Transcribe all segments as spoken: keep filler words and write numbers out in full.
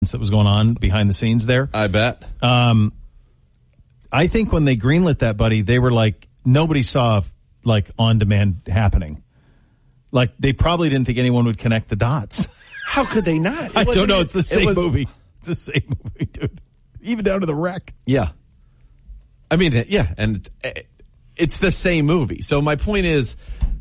that was going on behind the scenes there. I bet. Um, I think when they greenlit that, buddy, they were like, nobody saw like on demand happening. Like they probably didn't think anyone would connect the dots. How could they not? It I was, don't know. It's the same it was, movie. It's the same movie, dude. Even down to the wreck. Yeah. I mean, yeah, and it's the same movie. So my point is,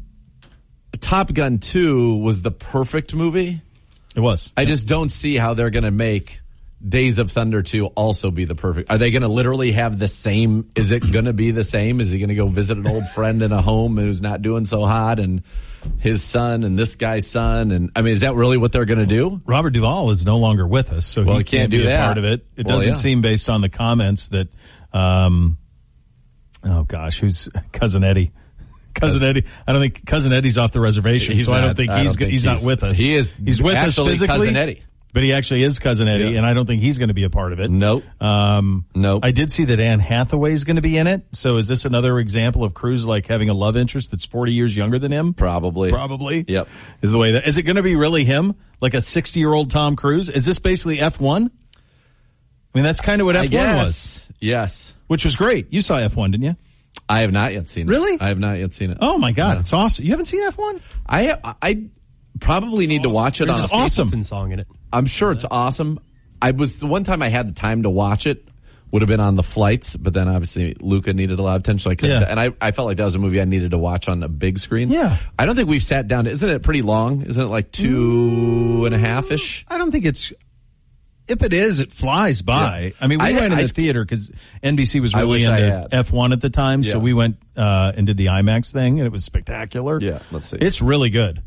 Top Gun two was the perfect movie. It was. I just don't see how they're going to make Days of Thunder two also be the perfect. Are they going to literally have the same? Is it going to be the same? Is he going to go visit an old friend in a home who's not doing so hot, and his son and this guy's son? And I mean, is that really what they're going to do? Robert Duvall is no longer with us, so well, he can't, can't do be that. a part of it. It well, doesn't yeah. seem, based on the comments, that. Um, oh gosh, who's Cousin Eddie? Cousin Eddie. I don't think Cousin Eddie's off the reservation, he's so not, I don't think I he's don't think he's, he's not with us. He is. He's with us physically. Cousin Eddie. But he actually is Cousin Eddie, Yeah. and I don't think he's going to be a part of it. Nope. Um, nope. I did see that Anne Hathaway is going to be in it. So is this another example of Cruise like having a love interest that's forty years younger than him? Probably. Probably. Yep. Is the way that, is it going to be really him? Like a sixty year old Tom Cruise? Is this basically F one? I mean, that's kind of what F one was. Yes. Which was great. You saw F one, didn't you? I have not yet seen it. Really? I have not yet seen it. Oh my God. No. It's awesome. You haven't seen F one? I, I probably need to watch it There's on a a Stapleton song in it. I'm sure it's awesome. I was the one time I had the time to watch it would have been on the flights, but then obviously Luca needed a lot of attention. So I couldn't, Yeah. and I, I felt like that was a movie I needed to watch on a big screen. Yeah. I don't think we've sat down. Isn't it pretty long? Isn't it like two and a half ish? I don't think it's. If it is, it flies by. Yeah. I mean, we I- went in I- the theater because N B C was I really wish I into had. F one at the time, so Yeah. we went uh, and did the IMAX thing, and it was spectacular. Yeah, let's see. It's really good.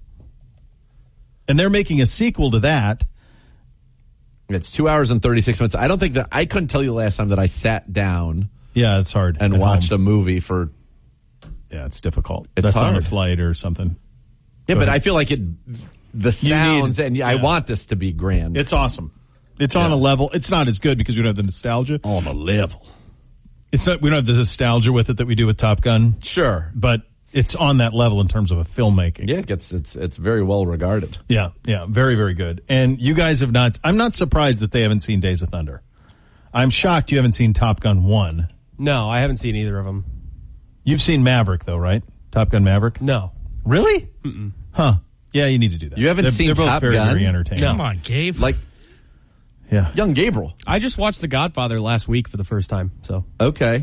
And they're making a sequel to that. It's two hours and thirty-six minutes. I don't think that I couldn't tell you the last time that I sat down Yeah, it's hard. and at watched home. a movie for. Yeah, it's difficult. It's That's on a hard. flight or something. Yeah, Go but ahead. I feel like it. The sounds need- and I yeah. want this to be grand. It's awesome. It's on Yeah. a level. It's not as good because we don't have the nostalgia. on a level. It's not. We don't have the nostalgia with it that we do with Top Gun. Sure. But it's on that level in terms of a filmmaking. Yeah, it gets it's it's very well regarded. Yeah, yeah, very, very good. And you guys have not, I'm not surprised that they haven't seen Days of Thunder. I'm shocked you haven't seen Top Gun one. No, I haven't seen either of them. You've seen Maverick, though, right? Top Gun Maverick? No. Really? Mm-mm. Huh. Yeah, you need to do that. You haven't they're, seen they're both Top very, Gun? very entertaining. No. Come on, Gabe. Like Yeah. young Gabriel. I just watched The Godfather last week for the first time, so Okay.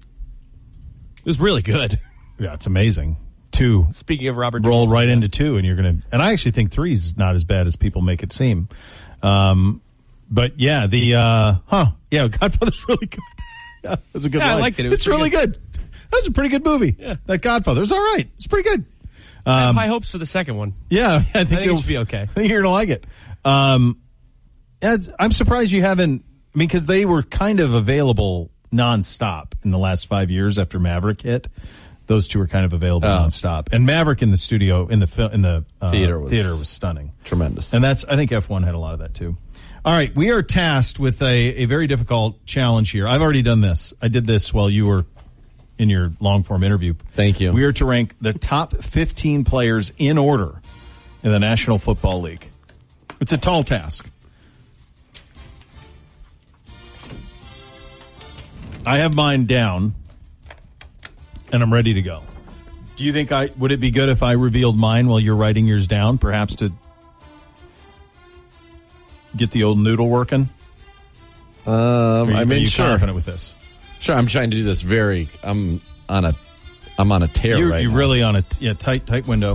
it was really good. Yeah, it's amazing. Two. Speaking of Robert Roll Duvall, right into two, and you're going to, and I actually think three's not as bad as people make it seem. Um, but yeah, the, uh, huh. Yeah, Godfather's really good. Yeah, that's a good Yeah, I line. liked it. It was It's really pretty good. That was a pretty good movie. Yeah. That Godfather. It was all right. It's pretty good. I have Um, high hopes for the second one. Yeah, I think, I think it you'll- should be okay. I think you're gonna like it. Um, yeah, it's- I'm surprised you haven't. I mean, because they were kind of available nonstop in the last five years after Maverick hit. Those two were kind of available Oh. nonstop, and Maverick in the studio in the fil- in the uh, Theater was- theater was stunning, Tremendous. and that's I think F one had a lot of that too. All right, we are tasked with a, a very difficult challenge here. I've already done this. I did this while you were in your long form interview. Thank you. We are to rank the top fifteen players in order in the National Football League. It's a tall task. I have mine down, and I'm ready to go. Do you think I would it be good if I revealed mine while you're writing yours down, perhaps to get the old noodle working? Um, Are you, I are mean, you sure, confident with this? sure. I'm trying to do this very. I'm on a. I'm on a tear You're, right you're now. really on a t- yeah tight tight window.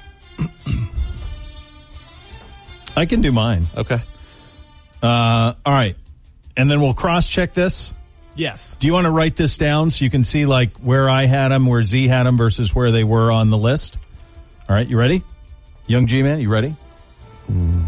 I can do mine. Okay. Uh, all right, and then we'll cross check this. Yes. Do you want to write this down so you can see like where I had them, where Z had them versus where they were on the list? All right, you ready? Young G-Man, you ready? Mm.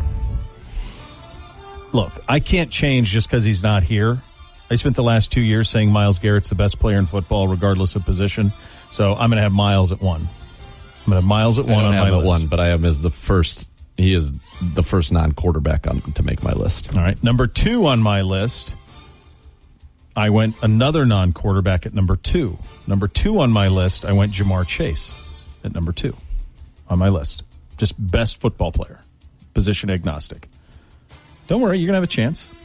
Look, I can't change just because he's not here. I spent the last two years saying Myles Garrett's the best player in football regardless of position. So I'm going to have Myles at one. I'm going to have Myles at I one don't on have my him at list. one, but I have him as the first. He is the first non-quarterback on to make my list. All right, number two on my list. I went another non-quarterback at number two. Number two on my list, I went Jamar Chase at number two on my list. Just best football player, position agnostic. Don't worry, you're gonna have a chance.